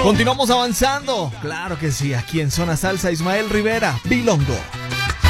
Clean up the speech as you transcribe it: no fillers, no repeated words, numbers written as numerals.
Continuamos avanzando. Claro que sí, aquí en Zona Salsa, Ismael Rivera, Bilongo.